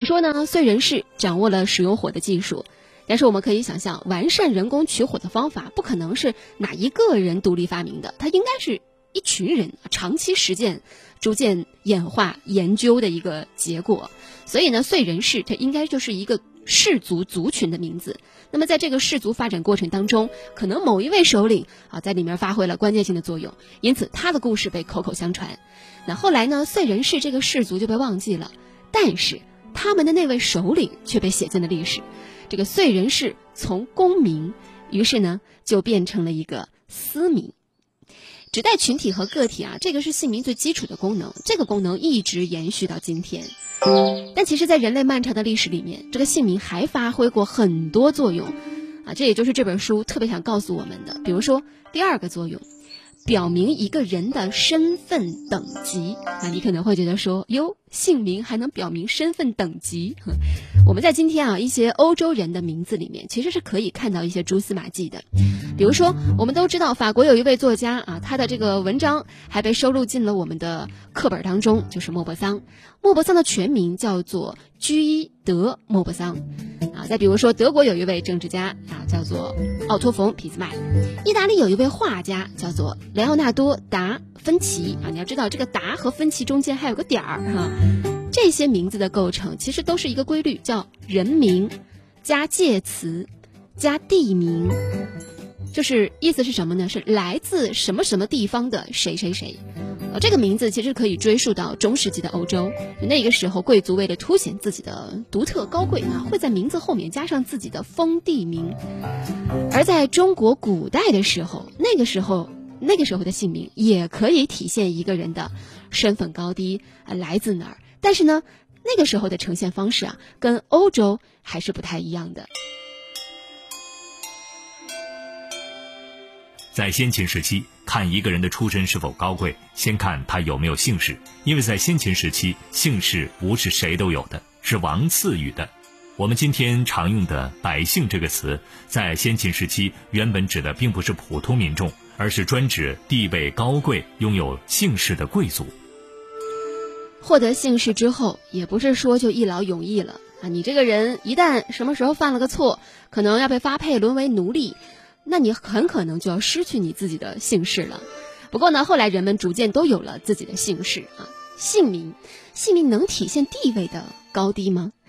说呢，燧人氏掌握了使用火的技术，但是我们可以想象，完善人工取火的方法不可能是哪一个人独立发明的，它应该是一群人长期实践、逐渐演化研究的一个结果。所以呢，燧人氏这应该就是一个氏族族群的名字。那么在这个氏族发展过程当中，可能某一位首领在里面发挥了关键性的作用，因此他的故事被口口相传。那后来呢，燧人氏这个氏族就被忘记了，但是他们的那位首领却被写进了历史。这个燧人氏从公民，于是呢就变成了一个私民。指代群体和个体这个是姓名最基础的功能，这个功能一直延续到今天。但其实在人类漫长的历史里面，这个姓名还发挥过很多作用这也就是这本书特别想告诉我们的。比如说第二个作用，表明一个人的身份等级。你可能会觉得说，哟，姓名还能表明身份等级？我们在今天一些欧洲人的名字里面其实是可以看到一些蛛丝马迹的。比如说我们都知道法国有一位作家他的这个文章还被收录进了我们的课本当中，就是莫泊桑。莫泊桑的全名叫做居伊德莫泊桑再比如说德国有一位政治家叫做奥托冯俾斯麦。意大利有一位画家叫做莱奥纳多达芬奇你要知道这个达和芬奇中间还有个点儿这些名字的构成其实都是一个规律，叫人名加介词加地名，就是意思是什么呢？是来自什么什么地方的谁谁谁。这个名字其实可以追溯到中世纪的欧洲，那个时候贵族为了凸显自己的独特高贵会在名字后面加上自己的封地名。而在中国古代的时候，那个时候的姓名也可以体现一个人的身份高低来自哪儿。但是呢，那个时候的呈现方式跟欧洲还是不太一样的。 在先秦时期，看一个人的出身是否高贵，先看他有没有姓氏。因为在先秦时期，姓氏不是谁都有的，是王赐予的。我们今天常用的百姓这个词，在先秦时期原本指的并不是普通民众，而是专指地位高贵、拥有姓氏的贵族。 获得姓氏之后，也不是说就一劳永逸了你这个人一旦什么时候犯了个错，可能要被发配沦为奴隶，那你很可能就要失去你自己的姓氏了。不过呢，后来人们逐渐都有了自己的姓氏姓名能体现地位的高低吗？